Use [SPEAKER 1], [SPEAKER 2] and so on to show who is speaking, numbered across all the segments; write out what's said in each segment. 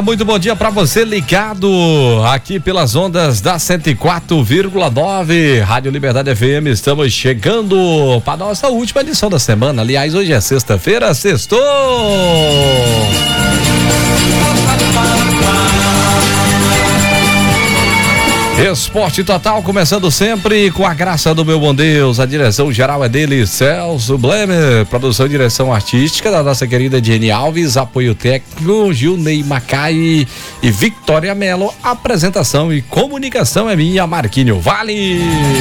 [SPEAKER 1] Olá, muito bom dia para você ligado aqui pelas ondas da 104,9 Rádio Liberdade FM. Estamos chegando para nossa última edição da semana. Aliás, hoje é sexta-feira, sextou! Esporte Total, começando sempre com a graça do meu bom Deus. A direção geral é dele, Celso Blemer. Produção e direção artística da nossa querida Jenny Alves. Apoio técnico, Gilney Macai e Victoria Mello. Apresentação e comunicação é minha, Marquinho Vale.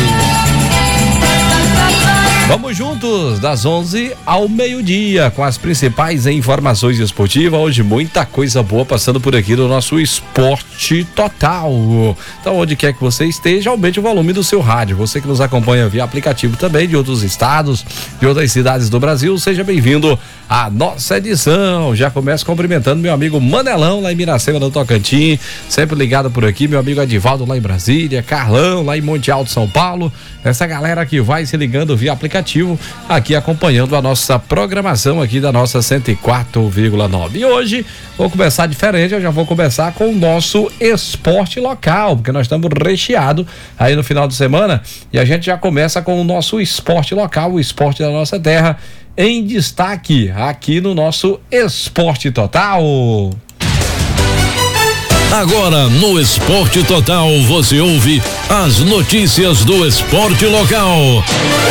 [SPEAKER 1] Vamos juntos das 11 ao meio-dia com as principais informações esportivas. Hoje muita coisa boa passando por aqui no nosso Esporte Total. Então, onde quer que você esteja, aumente o volume do seu rádio. Você que nos acompanha via aplicativo também de outros estados, de outras cidades do Brasil, seja bem-vindo à nossa edição. Já começo cumprimentando meu amigo Manelão lá em Miracema, no Tocantins, sempre ligado por aqui, meu amigo Edivaldo lá em Brasília, Carlão lá em Monte Alto, São Paulo, essa galera que vai se ligando via aplicativo aqui acompanhando a nossa programação aqui da nossa 104,9. E hoje vou começar diferente, eu já vou começar com o nosso esporte local, porque nós estamos recheados aí no final de semana e a gente já começa com o nosso esporte local, o esporte da nossa terra, em destaque aqui no nosso Esporte Total.
[SPEAKER 2] Agora no Esporte Total você ouve as notícias do esporte local.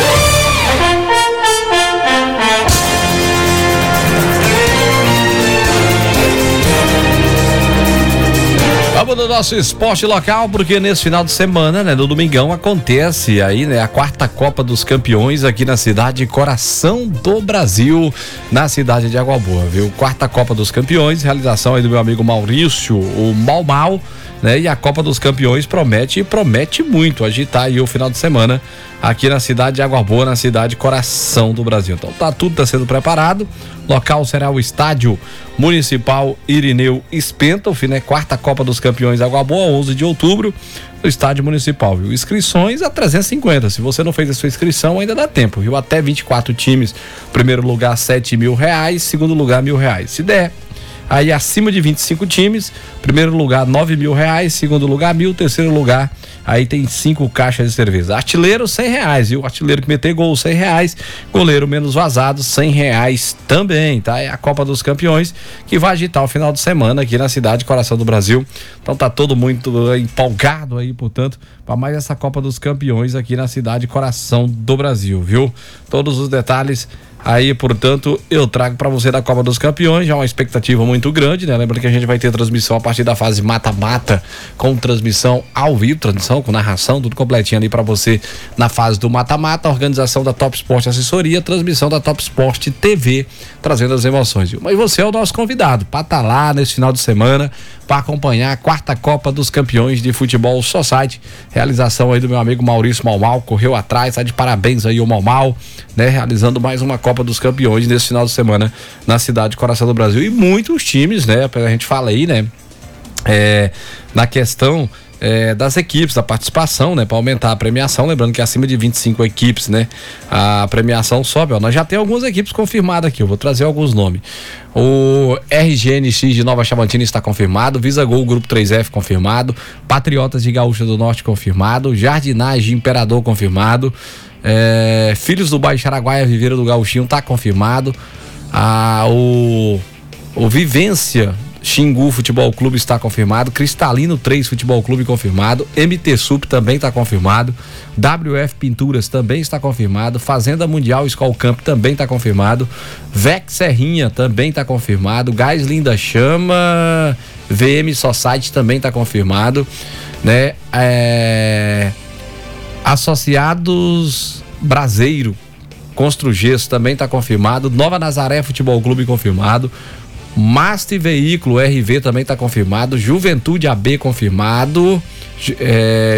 [SPEAKER 1] Vamos no nosso esporte local, porque nesse final de semana, né, no domingão, acontece aí, né, a quarta Copa dos Campeões aqui na cidade Coração do Brasil, na cidade de Água Boa, viu? Quarta Copa dos Campeões, realização aí do meu amigo Maurício, o Mau Mau, né? E a Copa dos Campeões promete muito agitar aí o final de semana aqui na cidade de Água Boa, na cidade Coração do Brasil. Então tudo tá sendo preparado. Local será o Estádio Municipal Irineu Spentoff, né? Quarta Copa dos Campeões Água Boa, 11 de outubro, no Estádio Municipal, viu? Inscrições a 350. Se você não fez a sua inscrição, ainda dá tempo, viu? Até 24 times. Primeiro lugar, R$7.000. Segundo lugar, R$1.000. Se der, aí acima de 25 times, primeiro lugar R$9.000, segundo lugar R$1.000, terceiro lugar, aí tem 5 caixas de cerveja. Artilheiro R$100, viu? Artilheiro que meter gol R$100, goleiro menos vazado R$100 também, tá? É a Copa dos Campeões que vai agitar o final de semana aqui na cidade Coração do Brasil. Então tá todo muito empolgado aí, portanto, para mais essa Copa dos Campeões aqui na cidade Coração do Brasil, viu? Todos os detalhes aí, portanto, eu trago para você da Copa dos Campeões, já uma expectativa muito grande, né? Lembra que a gente vai ter transmissão a partir da fase mata-mata, com transmissão ao vivo, transmissão com narração, tudo completinho ali para você na fase do mata-mata, organização da Top Sport Assessoria, transmissão da Top Sport TV, trazendo as emoções, viu? Mas você é o nosso convidado para estar lá nesse final de semana, para acompanhar a quarta Copa dos Campeões de Futebol Society, realização aí do meu amigo Maurício Mau Mau, correu atrás, tá de parabéns aí o Mau Mau, né? Realizando mais uma Copa dos Campeões nesse final de semana na cidade Coração do Brasil, e muitos times, né? A gente fala aí, né? Na questão das equipes, da participação, né? Para aumentar a premiação, lembrando que acima de 25 equipes, né? A premiação sobe, ó. Nós já temos algumas equipes confirmadas aqui, eu vou trazer alguns nomes. O RGNX de Nova Chavantina está confirmado, Visa Gol Grupo 3F confirmado, Patriotas de Gaúcha do Norte confirmado, Jardinagem Imperador confirmado, Filhos do Baixo Araguaia Viveira do Gauchinho tá confirmado, o Vivência Xingu Futebol Clube está confirmado, Cristalino 3 Futebol Clube confirmado, MT Sup também está confirmado, WF Pinturas também está confirmado, Fazenda Mundial Skol Camp também está confirmado, Vex Serrinha também está confirmado, Gás Linda Chama, VM Society também está confirmado, né? Associados Braseiro Construgesso também está confirmado, Nova Nazaré Futebol Clube confirmado, Master Veículo RV também está confirmado, Juventude AB confirmado,